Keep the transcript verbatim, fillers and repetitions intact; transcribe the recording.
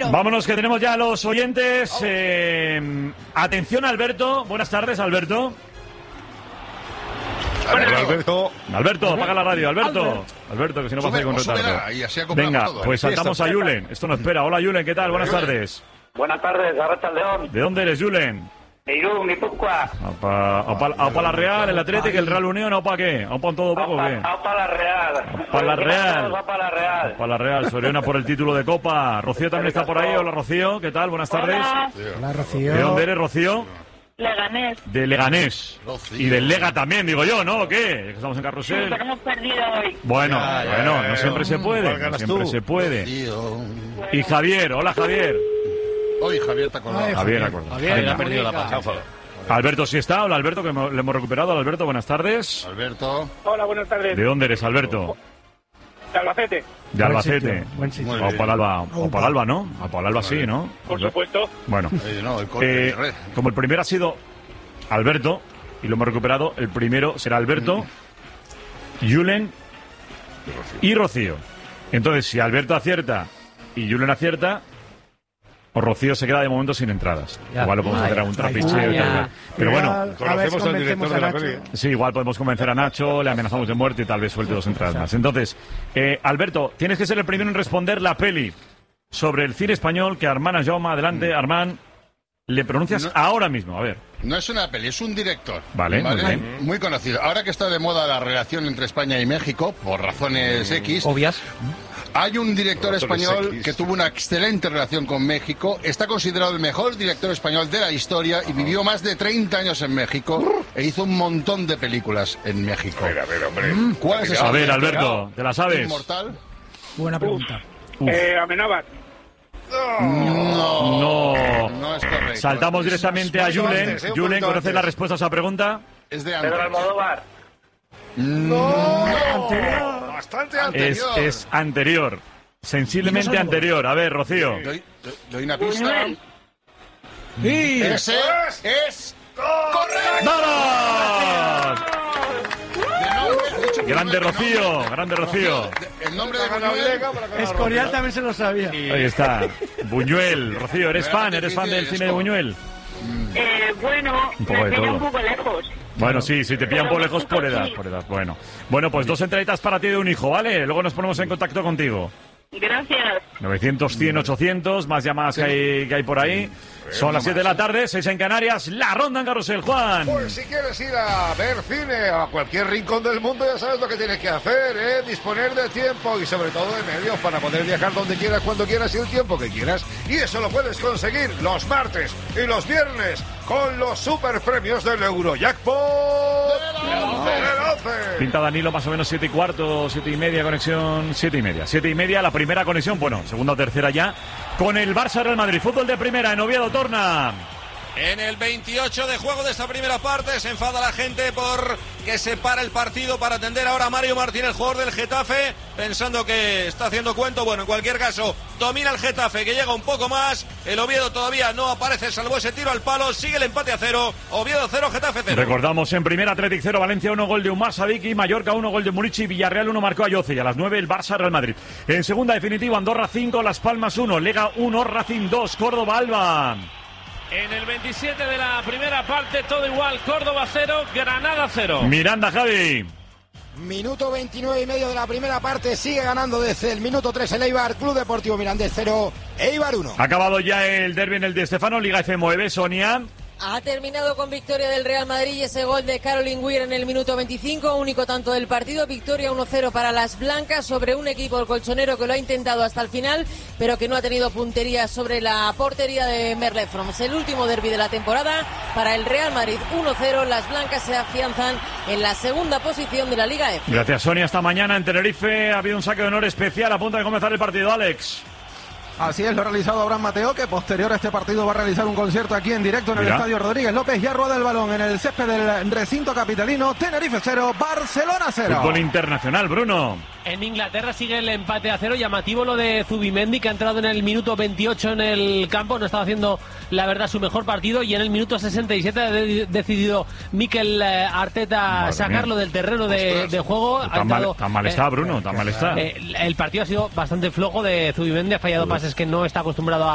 Vámonos, que tenemos ya a los oyentes. Eh, atención, Alberto. Buenas tardes, Alberto. Alberto. Alberto, Alberto, apaga la radio, Alberto. Alberto, Alberto que si no pasa con retardo. Venga, pues saltamos a Julen. Esto no espera. Hola, Julen, ¿qué tal? Buenas tardes. Buenas tardes, Arracha León. ¿De dónde eres, Julen? De Irún, Guipúzcoa. ¿Aupa la Real, el Atlético, el Real Unión, aupa qué? ¿Aupa en todo poco o qué? Aupa la Real. Aupa la Real. Aupa la Real. Aupa la Real, Soriona por el título de Copa. Rocío también está por ahí. Hola, Rocío, ¿qué tal? Buenas tardes. Hola, Hola Rocío. ¿De dónde eres, Rocío? Leganés. De Leganés. Rocío. Y del Lega también, digo yo, ¿no? ¿O qué? Estamos en Carrusel. Sí, pero hemos perdido hoy. Bueno, ya, ya, bueno, ya, no siempre se puede. No siempre tú? se puede. Rocío. Y Javier, hola, Javier. Hoy Javier está acordado. Javier, acordado. Javier ha perdido la paz. Alberto, ¿sí está? Hola, Alberto, que le hemos recuperado. Alberto, buenas tardes. Alberto. Hola, buenas tardes. ¿De dónde eres, Alberto? De Albacete. De Albacete. Buen sitio. O por Alba, o por Alba, ¿no? O por Alba sí, ¿no? Por supuesto. Bueno, Eh, no, el eh, como el primero ha sido Alberto, y lo hemos recuperado, el primero será Alberto, Julen y Rocío. Entonces, si Alberto acierta y Julen acierta, o Rocío se queda de momento sin entradas. Ya. Igual lo podemos hacer algún trapicheo y tal. Pero bueno, conocemos al director de la peli. sí, igual podemos convencer a Nacho, le amenazamos de muerte y tal vez suelte dos entradas más. Entonces, eh, Alberto, tienes que ser el primero en responder la peli sobre el cine español que Armand Jaume, adelante, Armand, le pronuncias No. ahora mismo, a ver. No es una peli, es un director. Vale, muy bien. Muy conocido. Ahora que está de moda la relación entre España y México, por razones X, Obvias. hay un director Razones español X. que tuvo una excelente relación con México, está considerado el mejor director español de la historia y vivió más de treinta años en México e hizo un montón de películas en México. A ver, a ver, hombre. ¿Cuál es ese A ver, director? Alberto, ¿te la sabes? ¿Inmortal? Buena pregunta. Uf. Eh, Amenábar. No. No. No es correcto. Saltamos directamente a poquito Julen. antes, eh, un Julen, poquito ¿conoces antes. la respuesta a esa pregunta? Es de Pedro antes. Almodóvar. Bastante Es, Anterior. es anterior. Sensiblemente anterior. A ver, Rocío. Doy, doy- doy una pista. Buñuel. Sí. Ese es correcto. ¡Vamos! De nombre, he dicho Grande Buñuel, Rocío, nombre. grande Rocío. El nombre de Buñuel. Escorial también se lo sabía. Ahí está. Buñuel, Rocío, ¿eres fan? ¿Eres fan del cine de Buñuel? Eh, bueno, Un poco me de pilla todo. un poco lejos. Bueno, sí, si te pillan por lejos, por edad, por edad. Bueno, bueno, pues dos entraditas para ti de un hijo, ¿vale? Luego nos ponemos en contacto contigo. Gracias. novecientos, cien, ochocientos, más llamadas que hay, que hay por ahí. Son las siete de la tarde, seis en Canarias, la ronda en Carrusel, Juan. Pues si quieres ir a ver cine a cualquier rincón del mundo, ya sabes lo que tienes que hacer, ¿eh? Disponer de tiempo y sobre todo de medios para poder viajar donde quieras, cuando quieras y el tiempo que quieras. Y eso lo puedes conseguir los martes y los viernes con los super premios del Eurojackpot del once. Pinta Danilo más o menos siete y cuarto, siete y media, conexión siete y media. Siete y media, la primera conexión, bueno, segunda o tercera ya, con el Barça Real Madrid. Fútbol de primera en Oviedo, Torna. En el veintiocho de juego de esta primera parte se enfada la gente por que se para el partido para atender ahora a Mario Martínez, jugador del Getafe, pensando que está haciendo cuento. Bueno, en cualquier caso, domina el Getafe, que llega un poco más. El Oviedo todavía no aparece, salvo ese tiro al palo. Sigue el empate a cero. Oviedo cero, Getafe cero. Recordamos en primera Athletic cero, Valencia uno, gol de Umar Sadiki, Mallorca uno, gol de Murici, Villarreal uno, marcó Ayoce. Y a las nueve el Barça Real Madrid. En segunda definitiva, Andorra cinco, Las Palmas uno, Lega uno, Racing dos, Córdoba Alba. En el veintisiete de la primera parte, todo igual. Córdoba cero, Granada cero. Miranda, Javi. Minuto veintinueve y medio de la primera parte, sigue ganando desde el minuto tres el Eibar, Club Deportivo Mirandés cero, Eibar uno. Ha acabado ya el derbi en el Di Stéfano, Liga F nueve, Sonia. Ha terminado con victoria del Real Madrid y ese gol de Caroline Weir en el minuto veinticinco, único tanto del partido. Victoria uno cero para las blancas sobre un equipo, el colchonero, que lo ha intentado hasta el final, pero que no ha tenido puntería sobre la portería de Merle Froms. El último derbi de la temporada para el Real Madrid, uno cero. Las blancas se afianzan en la segunda posición de la Liga F. Gracias, Sonia. Esta mañana en Tenerife ha habido un saque de honor especial a punto de comenzar el partido, Alex. Así es, lo ha realizado Abraham Mateo, que posterior a este partido va a realizar un concierto aquí en directo en el Mira. Estadio Rodríguez López. Ya rueda el balón en el césped del recinto capitalino. Tenerife cero, Barcelona cero. Fútbol internacional, Bruno. En Inglaterra sigue el empate a cero. Llamativo lo de Zubimendi, que ha entrado en el minuto veintiocho en el campo. No estaba haciendo, la verdad, su mejor partido. Y en el minuto sesenta y siete ha de- decidido Mikel eh, Arteta Madre sacarlo mía. del terreno de, de juego. Ha Tan mal, entrado, tan mal eh, está, Bruno, tan mal está. eh, el partido ha sido bastante flojo de Zubimendi. Ha fallado pases que no está acostumbrado a